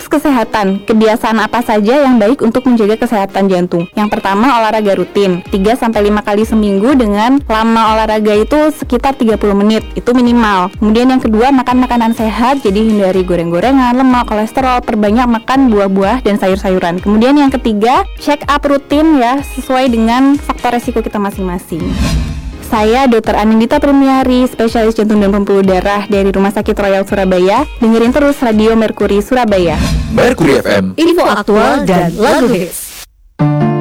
Tips kesehatan, kebiasaan apa saja yang baik untuk menjaga kesehatan jantung? Yang pertama, olahraga rutin 3-5 kali seminggu dengan lama olahraga itu sekitar 30 menit, itu minimal. Kemudian yang kedua, makan makanan sehat, jadi hindari goreng-gorengan, lemak, kolesterol, perbanyak makan buah-buah dan sayur-sayuran. Kemudian yang ketiga, check up rutin ya, sesuai dengan faktor resiko kita masing-masing. Saya Dr. Anindita Premiari, spesialis jantung dan pembuluh darah dari Rumah Sakit Royal Surabaya. Dengerin terus Radio Merkuri Surabaya. Merkuri FM, info aktual dan lagu hits.